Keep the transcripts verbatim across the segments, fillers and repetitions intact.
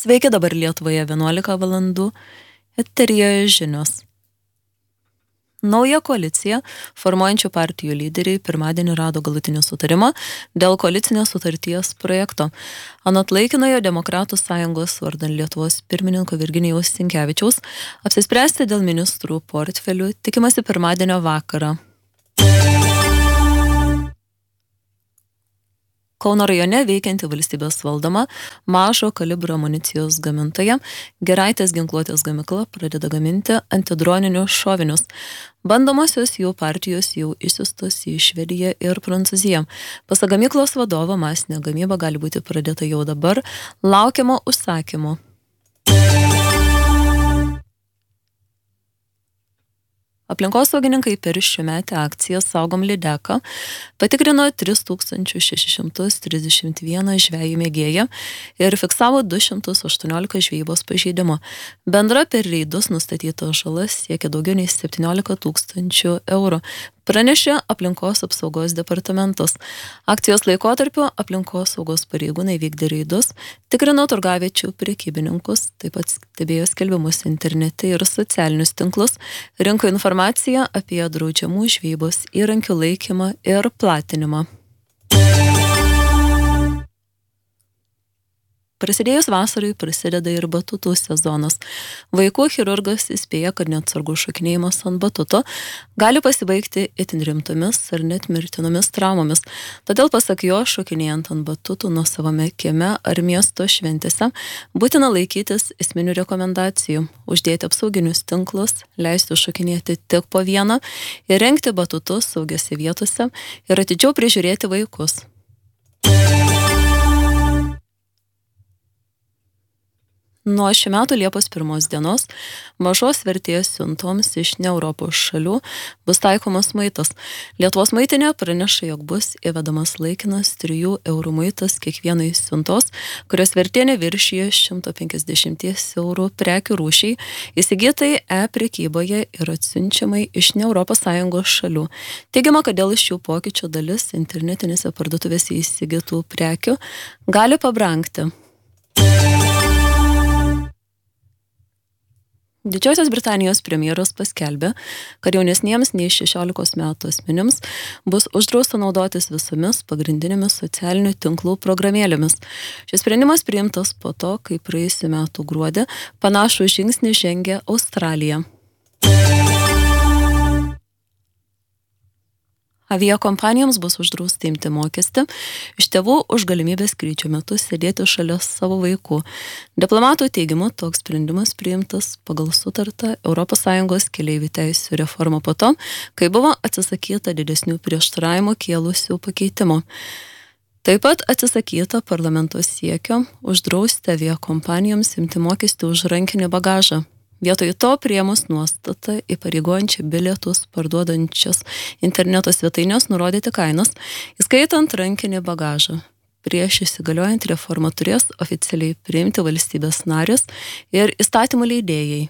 Sveiki, dabar Lietuvoje vienuolika valandų, eteryje žinios. Nauja koalicija, formuojančių partijų lyderiai pirmadienį rado galutinį sutarimą dėl koalicinės sutarties projekto. Anot laikinojo Demokratų sąjungos vardan Lietuvos pirmininko Virginijaus Sinkevičiaus, apsispręsti dėl ministrų portfelių tikimasi pirmadienio vakarą. Kauno rajone veikianti valstybės valdoma mažo kalibro amunicijos gamintoja Giraitės ginkluotės gamykla pradeda gaminti antidroninius šovinius. Bandomosios jų partijos jau išsiųstos į Švediją ir Prancūziją. Pasak gamyklos vadovo, masinė gamyba gali būti pradėta jau dabar, laukiama užsakymų. Aplinkosaugininkai per šiųmetę akciją Saugom lydeką patikrino tris tūkstančius šešis šimtus trisdešimt vieną žvejų mėgėją ir fiksavo du šimtus aštuoniolika žvejybos pažeidimų. Bendra per reidus nustatyta žala siekia daugiau nei septyniolika tūkstančių eurų. Pranešė aplinkos apsaugos departamentas. Akcijos laikotarpiu aplinkos saugos pareigūnai vykdė reidus, tikrino turgaviečių prekybininkus, taip pat stebėjo skelbimus internete ir socialinius tinklus, rinko informaciją apie draudžiamų žvejybos įrankių laikymą ir platinimą. Prasidėjus vasarai prasideda ir batutų sezonas. Vaikų chirurgas įspėja, kad neatsargus šokinėjimas ant batuto gali pasibaigti itin rimtomis ar net mirtinomis traumomis. Todėl pasak jo, šokinėjant ant batutų nuo savame kieme ar miesto šventėse būtina laikytis esminių rekomendacijų, uždėti apsauginius tinklus, leisti šokinėti tik po vieną, įrengti batutus saugiose vietose ir atidžiau prižiūrėti vaikus. Nuo šių metų Liepos pirmos dienos mažos vertės siuntoms iš ne Europos šalių bus taikomas muitas. Lietuvos muitinė praneša, jog bus įvedamas laikinas trijų eurų muitas kiekvienai siuntos, kurios vertė neviršija šimto penkiasdešimt eurų prekių rūšiai, įsigytai e-prekyboje ir atsiunčiamai iš ne Europos Sąjungos šalių. Teigiama, kad dėl šių pokyčių dalis internetinėse parduotuvėse įsigytų prekių gali pabrangti. Didžiosios Britanijos premjeras paskelbė, kad jaunesniems nei šešiolikos metų asmenims bus uždrausta naudotis visomis pagrindinėmis socialinių tinklų programėlėmis. Šis sprendimas priimtas po to, kai praėjusių metų gruodį panašų žingsnį žengė Australija. Aviakompanijoms bus uždrausta imti mokestį iš tėvų už galimybę skrydžio metu sėdėti šalia savo vaikų. Diplomatų teigimu, toks sprendimas priimtas pagal sutartą Europos Sąjungos keleivių teisių reformą po to, kai buvo atsisakyta didesnių prieštaravimų kėlusių pakeitimų. Taip pat atsisakyta parlamento siekio uždrausti aviakompanijoms imti mokestį už rankinį bagažą. Vietoj to priėmus nuostatą įpareigojančią bilietus parduodančias interneto svetainės nurodyti kainas, įskaitant rankinį bagažą. Prieš įsigaliojant reformą turės oficialiai priimti valstybės narės ir įstatymų leidėjai.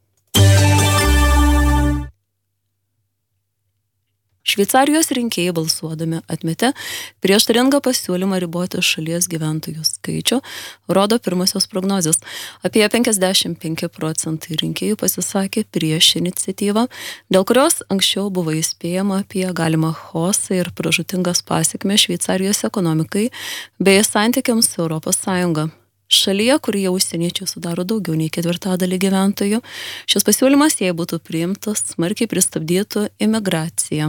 Šveicarijos rinkėjai balsuodami atmetė prieštaringą pasiūlymą riboti šalies gyventojų skaičių, rodo pirmosios prognozės. Apie penkiasdešimt penki procentai rinkėjų pasisakė prieš iniciatyvą, dėl kurios anksčiau buvo įspėjama apie galimą chaosą ir pražūtingas pasekmes Šveicarijos ekonomikai bei santykiams su Europos Sąjunga. Šalyje, kurioje užsieniečiai sudaro daugiau nei ketvirtadalį gyventojų, šis pasiūlymas, jei būtų priimtas, smarkiai pristabdytų imigraciją.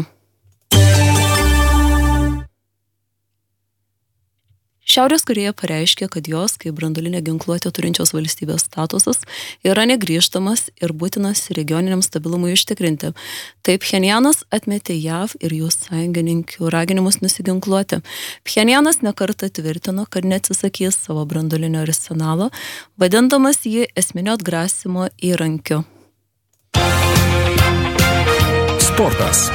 Šiaurės Korėja pareiškė, kad jos, kaip branduolinę ginkluotę turinčios valstybės statusas, yra negrįžtamas ir būtinas regioniniam stabilumui užtikrinti. Taip Pchenjanas atmetė JAV ir jų sąjungininkių raginimus nusiginkluoti. Pchenjanas nekartą tvirtino, kad neatsisakys savo branduolinio arsenalo, vadindamas jį esminio atgrasimo įrankiu. Sportas.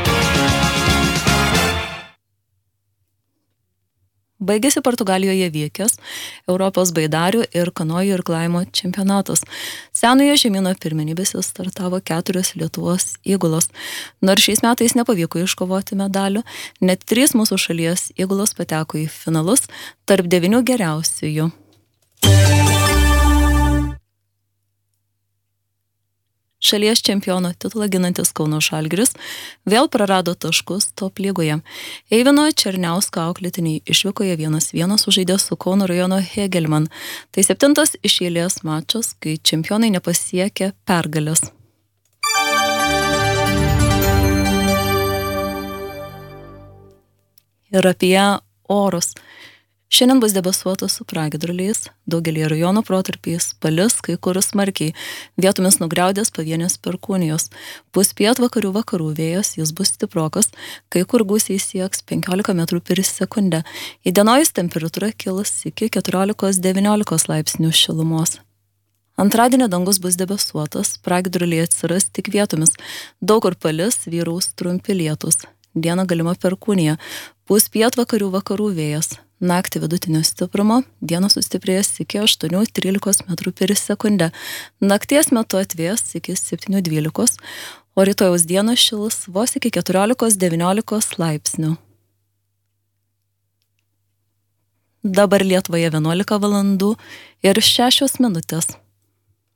Baigėsi Portugalijoje vykęs Europos baidarių ir kanojų irklavimo čempionatas. Senojo žemyno pirmenybėse startavo keturios Lietuvos įgulos. Nors šiais metais nepavyko iškovoti medalių, net trys mūsų šalies įgulos pateko į finalus tarp devynių geriausiųjų. Šalies čempiono titulą ginantis Kauno Žalgiris vėl prarado taškus top lygoje. Eivino Černiausko auklėtiniai išvykoje vienas vienas sužaidė su Kauno rajono Hegelman. Tai septintas iš eilės mačas, kai čempionai nepasiekė pergalės. Ir apie orus. Šiandien bus debesuota su pragiedruliais, daugelį rajonų protarpiais palis, kai kur smarkiai, vietomis nugriaudės pavienės perkūnijos. Pūs pietvakarių vakarų vėjas, jis bus stiprokas, kai kur gūsiai sieks penkiolika metrų per sekundę. Įdienojus temperatūra kils iki keturiolikos devyniolikos laipsnių šilumos. Antradienio dangus bus debesuotas, pragiedruliai atsiras tik vietomis, daug kur palis, vyraus trumpi lietūs. Dieną galima perkūnija, pūs pietvakarių vakarų vėjas. Naktį vidutinio stiprumo, dieną sustiprės iki aštuonių trylikos metrų per sekundę. Nakties metu atvės iki septynių dvylikos, o rytojaus dieną šils vos iki keturiolikos devyniolikos laipsnių. Dabar Lietuvoje vienuolika valandų ir šešios minutės.